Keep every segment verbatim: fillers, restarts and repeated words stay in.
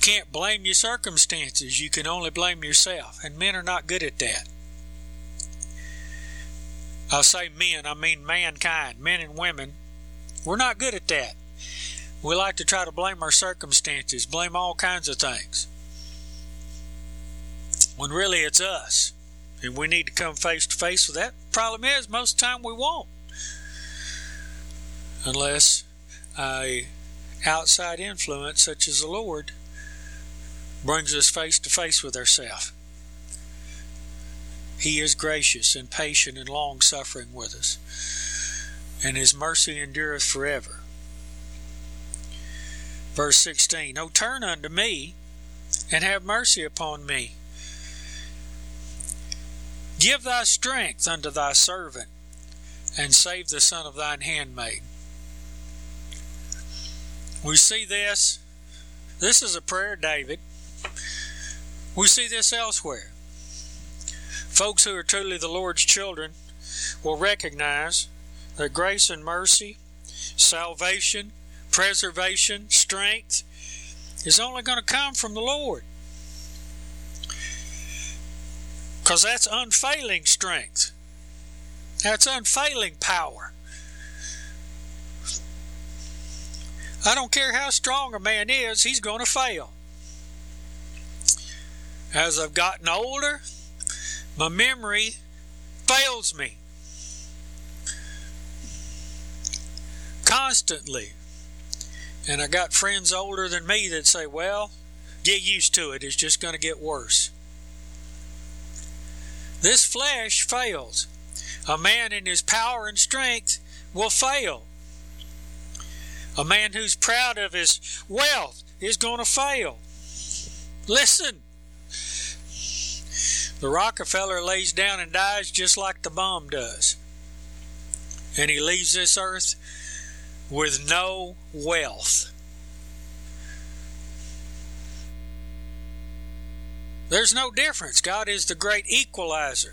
can't blame your circumstances. You can only blame yourself. And men are not good at that. I'll say men, I mean mankind, men and women. We're not good at that. We like to try to blame our circumstances, blame all kinds of things. When really it's us. And we need to come face to face with that. Problem is, most of the time we won't. Unless a outside influence such as the Lord brings us face to face with ourselves. He is gracious and patient and long-suffering with us, and His mercy endureth forever. Verse sixteen, O turn unto me, and have mercy upon me. Give thy strength unto thy servant, and save the son of thine handmaid. We see this. This is a prayer of David. We see this elsewhere. Folks who are truly the Lord's children will recognize that grace and mercy, salvation, preservation, strength is only going to come from the Lord. Because that's unfailing strength. That's unfailing power. I don't care how strong a man is, he's going to fail. As I've gotten older, my memory fails me constantly. And I got friends older than me that say, well, get used to it. It's just going to get worse. This flesh fails. A man in his power and strength will fail. A man who's proud of his wealth is going to fail. Listen. The Rockefeller lays down and dies just like the bomb does. And he leaves this earth with no wealth. There's no difference. God is the great equalizer.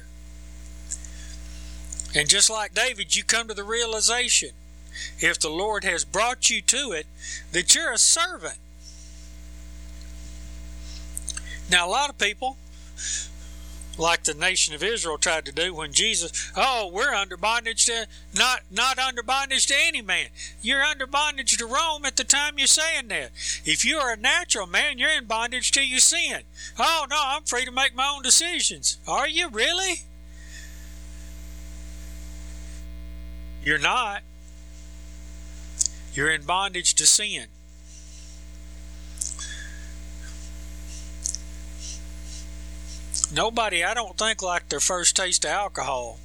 And just like David, you come to the realization, if the Lord has brought you to it, that you're a servant. Now, a lot of people, like the nation of Israel tried to do when Jesus, oh, we're under bondage to, not, not under bondage to any man. You're under bondage to Rome at the time you're saying that. If you are a natural man, you're in bondage to your sin. Oh, no, I'm free to make my own decisions. Are you really? You're not. You're in bondage to sin. Nobody, I don't think, liked their first taste of alcohol.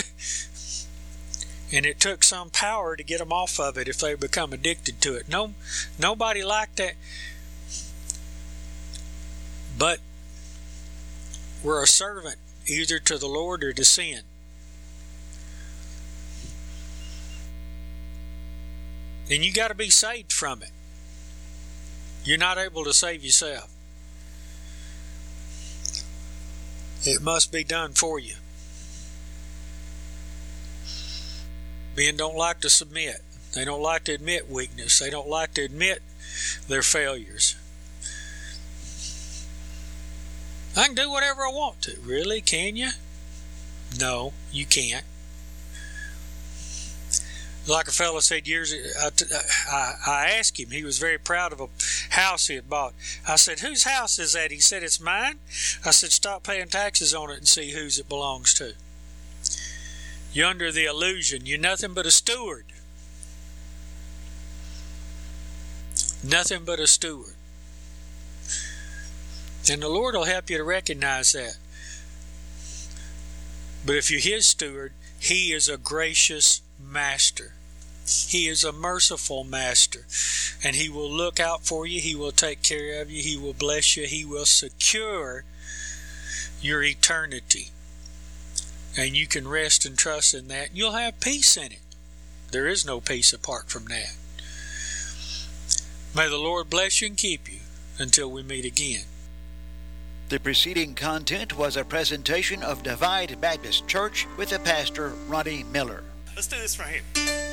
And it took some power to get them off of it if they become addicted to it. No, nobody liked that. But we're a servant either to the Lord or to sin. And you got to be saved from it. You're not able to save yourself. It must be done for you. Men don't like to submit. They don't like to admit weakness. They don't like to admit their failures. I can do whatever I want to. Really? Can you? No, you can't. Like a fellow said years ago, I, I, I asked him, he was very proud of a house he had bought. I said, whose house is that? He said, it's mine. I said, stop paying taxes on it and see whose it belongs to. You're under the illusion. You're nothing but a steward. Nothing but a steward. And the Lord will help you to recognize that. But if you're His steward, He is a gracious master. He is a merciful master, and He will look out for you. He will take care of you. He will bless you. He will secure your eternity, and you can rest and trust in that. You'll have peace in it. There is no peace apart from that. May the Lord bless you and keep you until we meet again. The preceding content was a presentation of Divide Baptist Church with the pastor Ronnie Miller. Let's do this right here.